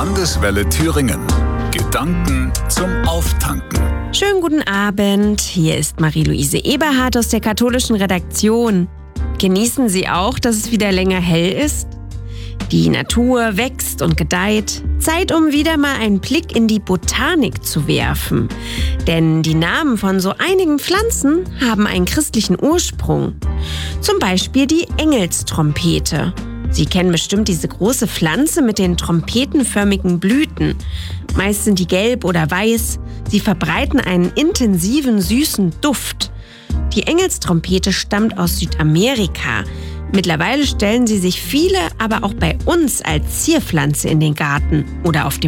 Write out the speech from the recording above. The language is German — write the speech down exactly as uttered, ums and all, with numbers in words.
Landeswelle Thüringen. Gedanken zum Auftanken. Schönen guten Abend, hier ist Marie-Luise Eberhardt aus der katholischen Redaktion. Genießen Sie auch, dass es wieder länger hell ist? Die Natur wächst und gedeiht. Zeit, um wieder mal einen Blick in die Botanik zu werfen. Denn die Namen von so einigen Pflanzen haben einen christlichen Ursprung. Zum Beispiel die Engelstrompete. Sie kennen bestimmt diese große Pflanze mit den trompetenförmigen Blüten. Meist sind die gelb oder weiß. Sie verbreiten einen intensiven, süßen Duft. Die Engelstrompete stammt aus Südamerika. Mittlerweile stellen sie sich viele aber auch bei uns als Zierpflanze in den Garten oder auf dem